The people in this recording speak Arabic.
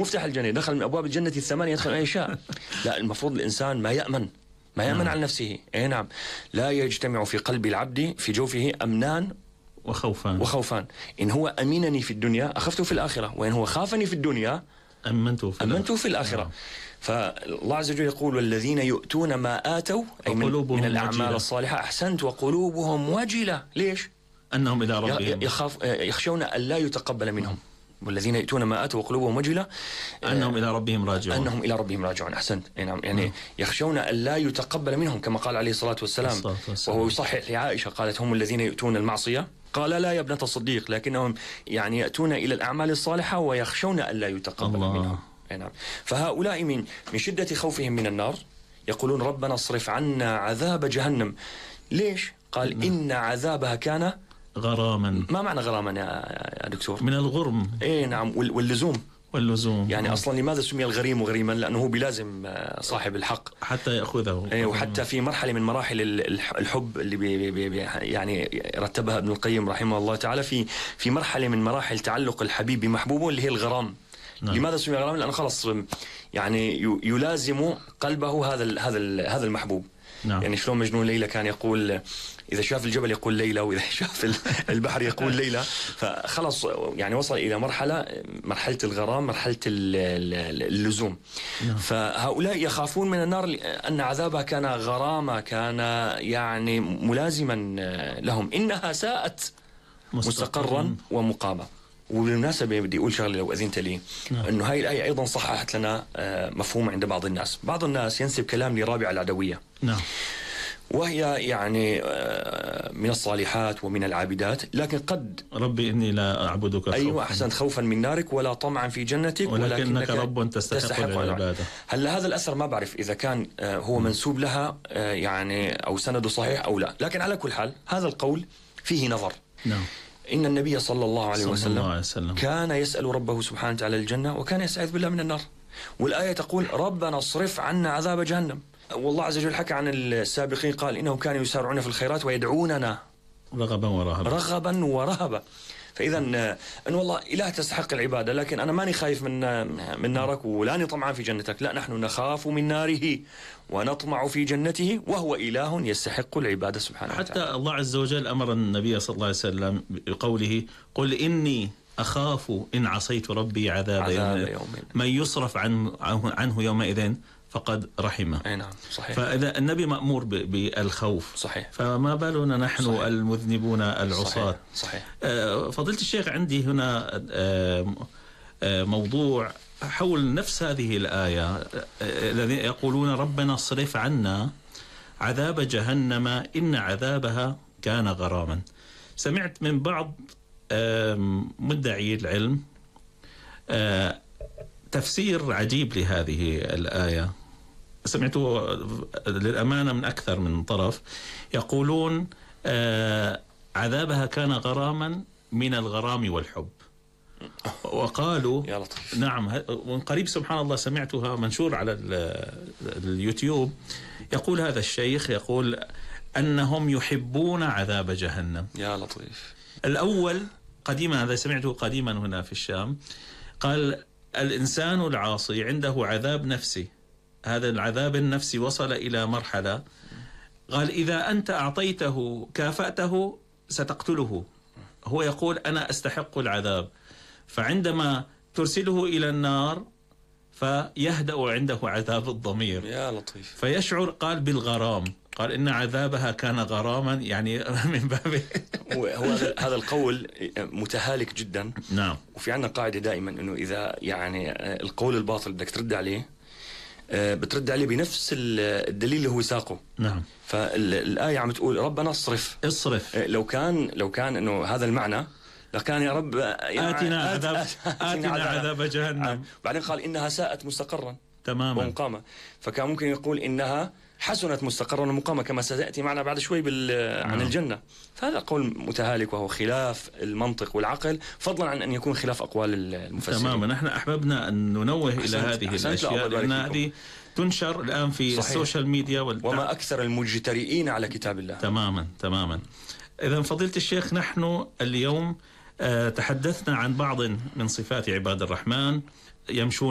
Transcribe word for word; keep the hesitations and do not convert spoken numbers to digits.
مفتاح الجنة، دخل من أبواب الجنة الثمانية يدخل أي شاء. لا، المفروض الإنسان ما يأمن ما يأمن نعم. على نفسه. أي نعم. لا يجتمع في قلب العبد في جوفه أمنان وخوفان وخوفان. إن هو أمينني في الدنيا أخفته في الآخرة، وإن هو خافني في الدنيا أمنته في, أمنته في الآخرة. نعم. فالله عز وجل يقول والذين يؤتون ما آتوا أي من, من الأعمال وجلة. الصالحة أحسنت وقلوبهم وجلة. ليش؟ أنهم إلى ربهم يخاف يخشون أن لا يتقبل منهم. والذين يؤتون ما آتوا وقلوبهم وجلة أنهم إلى ربهم راجعون. أنهم إلى ربهم راجعون. أحسنت. نعم. يعني م. يخشون أن لا يتقبل منهم كما قال عليه الصلاة والسلام. الصلاة والسلام. وهو يصحح لعائشة قالت هم الذين يؤتون المعصية قال لا يا ابنة الصديق، لكنهم يعني يأتون إلى الأعمال الصالحة ويخشون أن لا يتقبل الله. منهم. نعم. فهؤلاء من من شدة خوفهم من النار يقولون ربنا اصرف عنا عذاب جهنم. ليش؟ قال نعم. إن عذابها كان غراما. ما معنى غراما يا دكتور؟ من الغرم. إيه نعم. واللزوم واللزوم يعني مم. أصلا لماذا سمي الغريم غريما؟ لأنه هو بلازم صاحب الحق حتى يأخذه. إيه. وحتى في مرحلة من مراحل الحب اللي بي بي بي يعني رتبها ابن القيم رحمه الله تعالى في في مرحلة من مراحل تعلق الحبيب بمحبوبه اللي هي الغرام. نعم. لماذا سمي غرام؟ لأنه خلص يعني يلازم قلبه هذا هذا هذا المحبوب. نعم. يعني شلون مجنون ليلى كان يقول إذا شاف الجبل يقول ليلى، وإذا شاف البحر يقول ليلى. فخلص يعني وصل إلى مرحلة مرحلة الغرام، مرحلة اللزوم. نعم. فهؤلاء يخافون من النار أن عذابها كان غرامة، كان يعني ملازما لهم. إنها ساءت مستقرا ومقاما. وبالمناسبة بدي أقول شغلة لو أذنت لي. نعم. أنه هاي الآية أيضا صححت لنا مفهوم عند بعض الناس. بعض الناس ينسب كلام لرابعة العدوية. نعم. وهي يعني من الصالحات ومن العابدات، لكن قد ربي إني لا أعبدك خوفا. أيوة أحسنت. خوفا من نارك ولا طمعا في جنتك ولكنك رب تستحق, تستحق العبادة. هلا هذا الأثر ما بعرف إذا كان هو منسوب لها يعني أو سنده صحيح أو لا، لكن على كل حال هذا القول فيه نظر. نعم. إن النبي صلى الله عليه وسلم, الله عليه وسلم كان يسأل ربه سبحانه وتعالى الجنة وكان يستعيذ بالله من النار. والآية تقول ربنا اصرف عنا عذاب جهنم. والله عز وجل حكى عن السابقين قال إنهم كانوا يسارعون في الخيرات ويدعوننا رغبا ورهبا رغبا ورهبا. فإذا أن والله إله تستحق العبادة، لكن أنا ماني خايف من من نارك ولاني طمعان في جنتك. لا، نحن نخاف من ناره ونطمع في جنته وهو إله يستحق العبادة سبحانه حتى وتعالى. الله عز وجل أمر النبي صلى الله عليه وسلم بقوله قل إني أخاف إن عصيت ربي عذاب, عذاب يوم, يوم من يصرف عن عنه يومئذ فقد رحمه. أي نعم صحيح. فإذا النبي مأمور بالخوف صحيح، فما بالنا نحن صحيح. المذنبون العصاة. صحيح. صحيح. فضيلة الشيخ عندي هنا موضوع حول نفس هذه الآية الذين يقولون ربنا اصرف عنا عذاب جهنم إن عذابها كان غراما. سمعت من بعض مدعي العلم تفسير عجيب لهذه الآية، سمعته للأمانة من أكثر من طرف. يقولون عذابها كان غراما من الغرام والحب، وقالوا يا لطيف. نعم، من قريب سبحان الله سمعتها منشور على اليوتيوب. يقول هذا الشيخ يقول أنهم يحبون عذاب جهنم. يا لطيف. الأول قديما، هذا سمعته قديما هنا في الشام، قال الإنسان العاصي عنده عذاب نفسي، هذا العذاب النفسي وصل إلى مرحلة قال إذا أنت أعطيته كافأته ستقتله. هو يقول أنا أستحق العذاب، فعندما ترسله إلى النار فيهدأ عنده عذاب الضمير. يا لطيف. فيشعر قال بالغرام، قال إن عذابها كان غراما، يعني من باب هو هذا القول متهالك جدا. نعم. وفي عندنا قاعدة دائما إنه إذا يعني القول الباطل بدك ترد عليه بترد عليه بنفس الدليل اللي هو ساقه. نعم. فالآية عم تقول ربنا اصرف اصرف. لو كان لو كان إنه هذا المعنى لكان يا رب يعني آتنا عذاب آتنا, آتنا عذاب جهنم. بعدين قال إنها ساءت مستقرا تماما ومقامة، فكان ممكن يقول إنها حسنت مستقرا ومقامة كما سيأتي معنا بعد شوي بال عن نعم. الجنة. فهذا قول متهالك وهو خلاف المنطق والعقل، فضلا عن أن يكون خلاف أقوال المفسرين. تماما. نحن أحببنا أن ننوه إلى هذه الأشياء لأن هذه تنشر الآن في صحيح. السوشيال ميديا والتع... وما أكثر المجترئين على كتاب الله. تماما تماما. إذن فضيلة الشيخ، نحن اليوم تحدثنا عن بعض من صفات عباد الرحمن يمشون